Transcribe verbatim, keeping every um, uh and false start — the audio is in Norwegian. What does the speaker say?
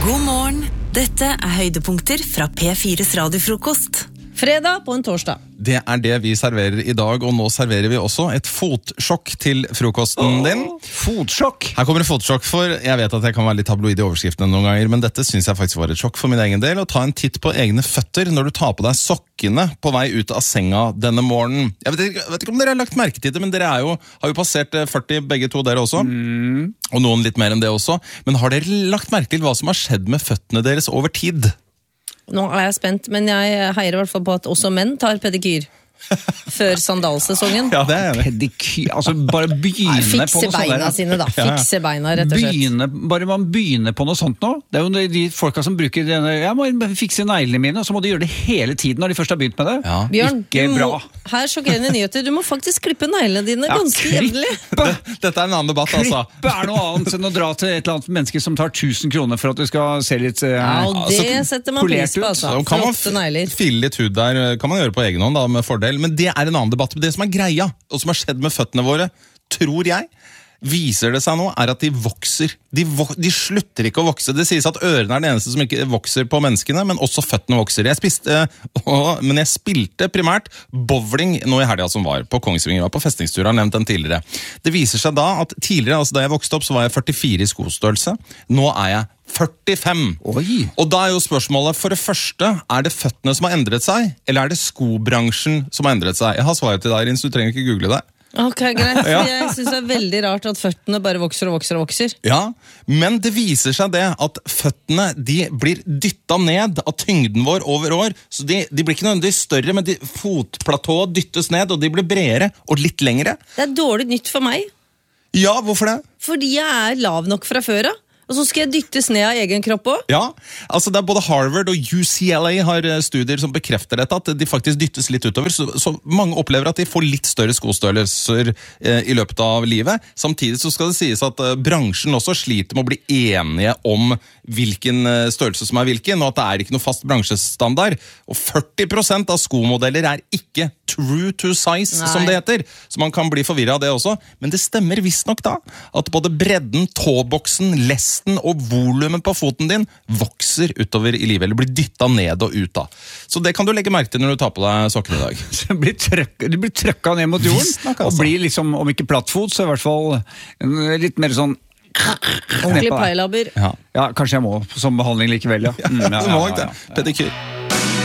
God morgen, dette er høydepunkter fra P fires radiofrokost. Fredag på en torsdag. Det er det vi serverer i dag, og nå serverer vi også et fotsjokk til frokosten din. Fotsjokk? Her kommer det fotsjokk, for jeg vet at jeg kan være litt tabloid i overskriftene noen ganger, men dette synes jeg faktisk var et sjokk for min egen del. Å ta en titt på egne føtter når du tar på deg sokkene på vei ut av senga denne morgenen. Jeg vet ikke, jeg vet ikke om dere har lagt merke til det, men dere er jo, har jo passert førti begge to dere også. Mm. Og noen litt mer enn det også. Men har dere lagt merke til hva som har skjedd med føttene deres over tid? Nå er jeg spent, men jeg heier i hvert fall på at også menn tar pedikyr før sandalsesongen. Ja, det er det. Pedikyr, altså bare begynne Nei, på noe fikse sånt beina der. sine da, fikse beina rett og slett. Begynne, bare man begynner på noe sånt nå. Det er jo de folka som bruker denne, jeg må fikse neglene mine, og så må de gjøre det hele tiden når de først har begynt med det. Ja. Bjørn, Ikke du må, bra. her sjokkerende nyheter, du må faktisk klippe neglene dine Ja, ganske klippe. jevnlig. Dette er en annen debatt, altså. Klippe er noe annet enn å dra til et eller annet menneske som tar tusen kroner for at du skal se litt eh, Ja, og det altså, setter man polert pris på, ut. altså. Så kan man Flotte negler. fille litt hud der, kan man gjøre på egen hånd da, med fordel, men det er en annen debatt. Det som er greia, og som har skjedd med føttene våre, tror jeg, viser det seg nå, er at de vokser. De, vok de slutter ikke å vokse. Det sies at ørene er det eneste som ikke vokser på menneskene, men også føttene vokser. Jeg spiste, å, men jeg spilte primært bowling nå i helga som var på Kongsvinger, jeg var på festingstur, har nevnt den tidligere. Det viser seg da at tidligere, altså da jeg vokste opp, så var jeg førtifire i skostørrelse. Nå er jeg førtifem. Oi. Og da er jo spørsmålet, for det første, er det føttene som har endret seg, eller er det skobransjen som har endret seg? Jeg har svaret til deg, Rins, du trenger ikke google det. Ok, greit, for Ja. jeg synes det er veldig rart at føttene bare vokser og vokser og vokser. Ja, men det viser seg det at føttene, de blir dyttet ned av tyngden vår over år, så de, de blir ikke nødvendigvis større, men de, fotplatået dyttes ned, og de blir bredere og litt lengre. Det er dårlig nytt for meg, Ja, hvorfor det? fordi jeg er lav nok fra før av. Og så skal jeg dyttes ned av egen kropp også. Ja, altså det er både Harvard og U C L A har eh, studier som bekrefter dette, at de faktisk dyttes litt utover, så, så mange opplever at de får litt større skostørrelser eh, i løpet av livet. Samtidig så skal det sies at eh, bransjen også sliter med å bli enige om hvilken eh, størrelse som er hvilken, og at det er ikke noe fast bransjestandard. Og førti prosent av skomodeller er ikke true to size, Nei. som det heter. Så man kan bli forvirret av det også. Men det stemmer visst nok da, at både bredden, tåboksen, lesten og volumen på foten din vokser utover i livet, eller blir dyttet ned og ut da. Så det kan du legge merke til når du tar på deg sokker i dag. Så blir trøkk, du blir trøkka ned mot jorden, Visst nok, altså. og blir liksom, om ikke plattfot, så i hvert fall en, litt mer sånn Ordentlig peilabber. Ja. Ja, kanskje jeg må som behandling likevel, ja. Mm, ja, Du må ja, ikke ja, det. ja. Pedikyr.